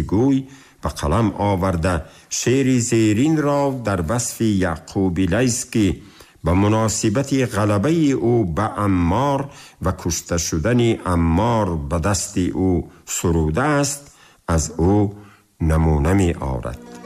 فارسی گوی و قلم آورده شعر زیرین را در وصف یعقوب لیثی به مناسبت غلبه او به عمار و کشته شدن عمار به دست او سروده است، از او نمونه می آورد.